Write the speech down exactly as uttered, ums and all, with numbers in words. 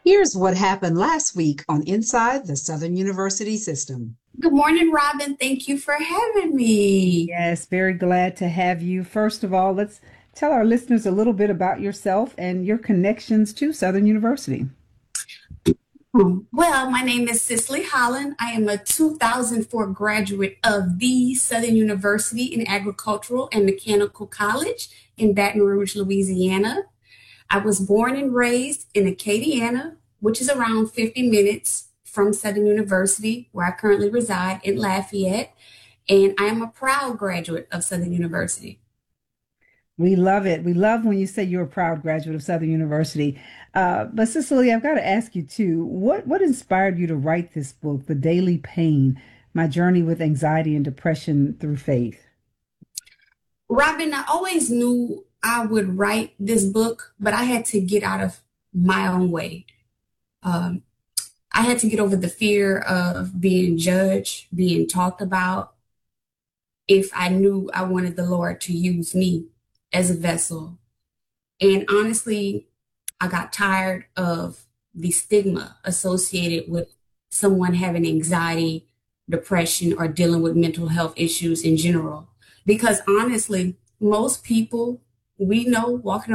Here's what happened last week on Inside the Southern University System. Good morning, Robin. Thank you for having me. Yes, very glad to have you. First of all, let's tell our listeners a little bit about yourself and your connections to Southern University. Well, my name is Cicely Holland. I am a two thousand four graduate of the Southern University in Agricultural and Mechanical College in Baton Rouge, Louisiana. I was born and raised in Acadiana, which is around fifty minutes from Southern University, where I currently reside in Lafayette, and I am a proud graduate of Southern University. We love it. We love when you say you're a proud graduate of Southern University. Uh, but Cicely, I've got to ask you too, what what inspired you to write this book, The Daily Pain: My Journey with Anxiety and Depression Through Faith? Robin, I always knew I would write this book, but I had to get out of my own way. Um, I had to get over the fear of being judged, being talked about, if I knew I wanted the Lord to use me as a vessel. And honestly, I got tired of the stigma associated with someone having anxiety, depression, or dealing with mental health issues in general. Because honestly, most people we know walking